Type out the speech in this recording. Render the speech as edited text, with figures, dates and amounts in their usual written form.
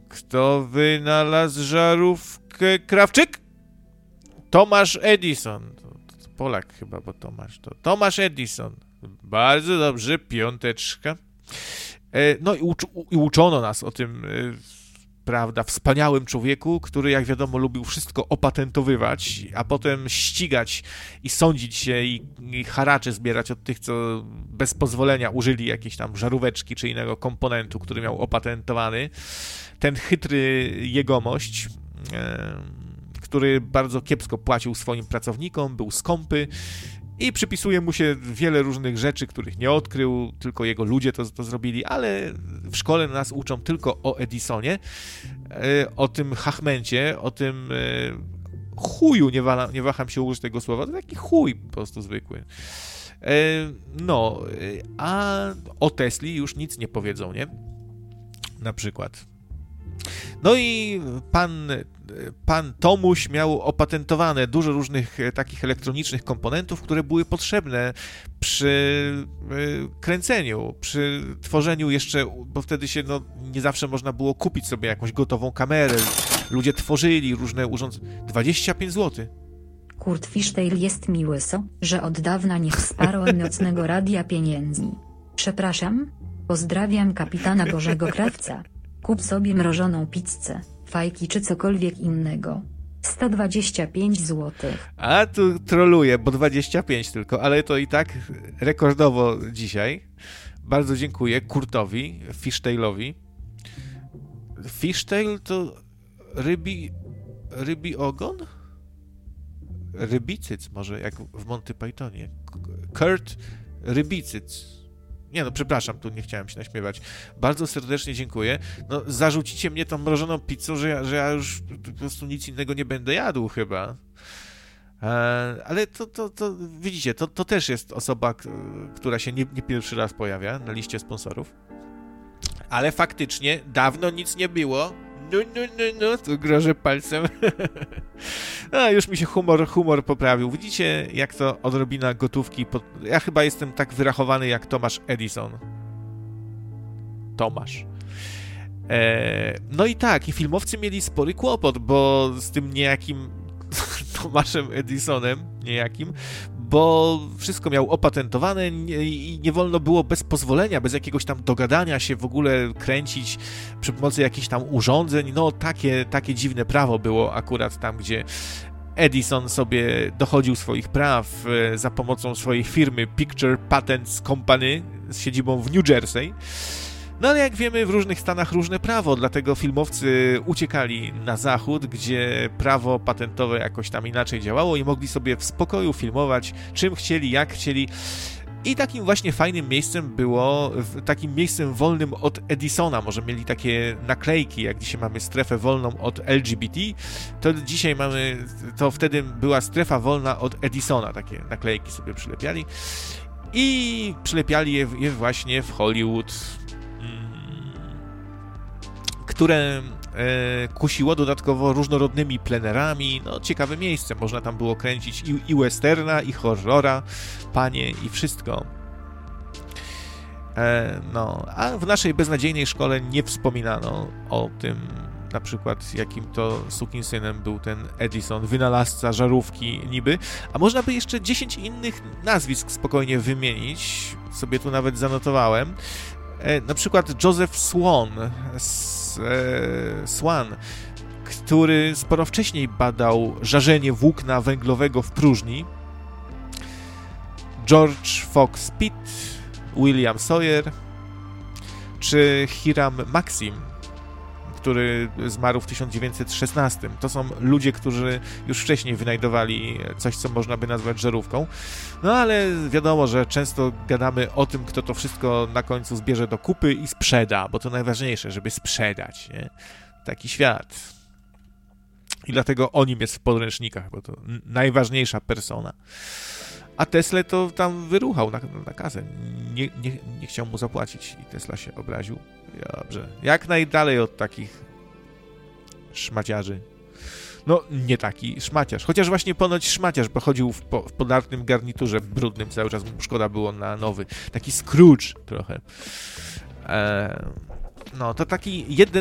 Kto wynalazł żarówkę? Krawczyk? Tomasz Edison. To Polak chyba, bo Tomasz to. Tomasz Edison. Bardzo dobrze, 5. No i uczono nas o tym, prawda, wspaniałym człowieku, który, jak wiadomo, lubił wszystko opatentowywać, a potem ścigać i sądzić się i haracze zbierać od tych, co bez pozwolenia użyli jakiejś tam żaróweczki czy innego komponentu, który miał opatentowany. Ten chytry jegomość, który bardzo kiepsko płacił swoim pracownikom, był skąpy i przypisuje mu się wiele różnych rzeczy, których nie odkrył, tylko jego ludzie to zrobili, ale w szkole nas uczą tylko o Edisonie, o tym chachmencie, o tym chuju, nie waham się użyć tego słowa, to taki chuj po prostu zwykły. No, a o Tesli już nic nie powiedzą, nie? Na przykład. No i pan Tomuś miał opatentowane dużo różnych takich elektronicznych komponentów, które były potrzebne przy kręceniu, przy tworzeniu jeszcze, bo wtedy się nie zawsze można było kupić sobie jakąś gotową kamerę. Ludzie tworzyli różne urządzenia. 25 zł. Kurt Fisztejl jest mi łyso, że od dawna nie wsparłem nocnego radia pieniędzmi. Przepraszam? Pozdrawiam kapitana Bożego Krawca. Kup sobie mrożoną pizzę, fajki czy cokolwiek innego. 125 zł. A tu troluję, bo 25 tylko, ale to i tak rekordowo dzisiaj. Bardzo dziękuję Kurtowi Fisztejlowi. Fisztejl to rybi ogon? Rybicyc może, jak w Monty Pythonie. Kurt Rybicyc. Nie no, przepraszam, tu nie chciałem się naśmiewać. Bardzo serdecznie dziękuję. No, zarzucicie mnie tą mrożoną pizzą, że ja już po prostu nic innego nie będę jadł chyba. Ale to widzicie, to też jest osoba, która się nie pierwszy raz pojawia na liście sponsorów. Ale faktycznie dawno nic nie było. No, tu grożę palcem. A, już mi się humor poprawił. Widzicie, jak to odrobina gotówki. Ja chyba jestem tak wyrachowany jak Tomasz Edison. Tomasz. No i tak, i filmowcy mieli spory kłopot, bo z tym niejakim Tomaszem Edisonem, bo wszystko miał opatentowane i nie wolno było bez pozwolenia, bez jakiegoś tam dogadania się w ogóle kręcić przy pomocy jakichś tam urządzeń. No takie dziwne prawo było akurat tam, gdzie Edison sobie dochodził swoich praw za pomocą swojej firmy Picture Patents Company z siedzibą w New Jersey. No ale jak wiemy, w różnych stanach różne prawo, dlatego filmowcy uciekali na zachód, gdzie prawo patentowe jakoś tam inaczej działało i mogli sobie w spokoju filmować, czym chcieli, jak chcieli. I takim właśnie fajnym miejscem było, takim miejscem wolnym od Edisona, może mieli takie naklejki, jak dzisiaj mamy strefę wolną od LGBT, to wtedy była strefa wolna od Edisona, takie naklejki sobie przylepiali i przylepiali je właśnie w Hollywood, które kusiło dodatkowo różnorodnymi plenerami. No, ciekawe miejsce, można tam było kręcić i westerna, i horrora, panie, i wszystko. No, a w naszej beznadziejnej szkole nie wspominano o tym, na przykład jakim to sukinsynem był ten Edison, wynalazca żarówki niby, a można by jeszcze 10 innych nazwisk spokojnie wymienić, sobie tu nawet zanotowałem. Na przykład Joseph Swan, który sporo wcześniej badał żarzenie włókna węglowego w próżni. George Fox Pitt, William Sawyer czy Hiram Maxim, który zmarł w 1916. To są ludzie, którzy już wcześniej wynajdowali coś, co można by nazwać żarówką. No ale wiadomo, że często gadamy o tym, kto to wszystko na końcu zbierze do kupy i sprzeda, bo to najważniejsze, żeby sprzedać, nie? Taki świat. I dlatego o nim jest w podręcznikach, bo to najważniejsza persona. A Tesla to tam wyruchał na kasę. Nie chciał mu zapłacić i Tesla się obraził. Dobrze. Jak najdalej od takich szmaciarzy. No, nie taki szmaciarz. Chociaż właśnie ponoć szmaciarz, bo chodził w podartym garniturze brudnym, cały czas mu szkoda było na nowy. Taki Scrooge trochę. No, to taki jeden